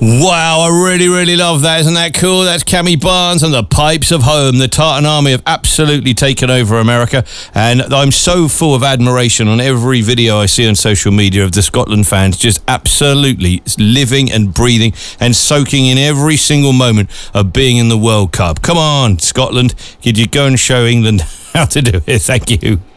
Wow, I really, really love that. Isn't that cool? That's Cammy Barnes and the Pipes of Home. The Tartan Army have absolutely taken over America, and I'm so full of admiration on every video I see on social media of the Scotland fans just absolutely living and breathing and soaking in every single moment of being in the World Cup. Come on, Scotland. Could you go and show England how to do it? Thank you.